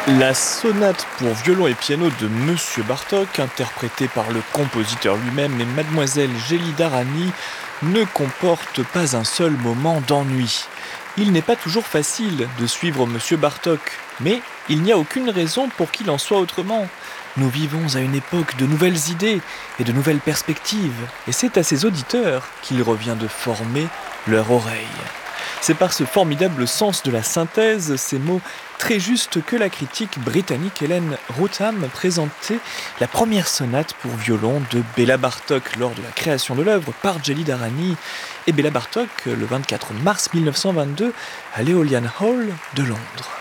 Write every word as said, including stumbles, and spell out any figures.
La sonate pour violon et piano de Monsieur Bartók, interprétée par le compositeur lui-même et Mademoiselle Gélida Rani, ne comporte pas un seul moment d'ennui. Il n'est pas toujours facile de suivre Monsieur Bartók, mais il n'y a aucune raison pour qu'il en soit autrement. Nous vivons à une époque de nouvelles idées et de nouvelles perspectives, et c'est à ses auditeurs qu'il revient de former leur oreille. C'est par ce formidable sens de la synthèse, ces mots très justes, que la critique britannique Helen Rotham présentait la première sonate pour violon de Béla Bartók lors de la création de l'œuvre par Gélida Rani et Béla Bartók le vingt-quatre mars mille neuf cent vingt-deux à l'Aeolian Hall de Londres.